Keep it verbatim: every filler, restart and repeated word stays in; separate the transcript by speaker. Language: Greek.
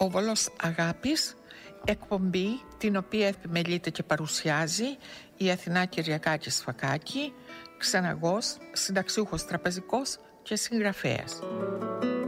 Speaker 1: Όβολος Αγάπης, εκπομπή την οποία επιμελείται και παρουσιάζει η Αθηνά Κυριακάκη Σφακάκη, ξεναγός, συνταξιούχος τραπεζικός και συγγραφέας.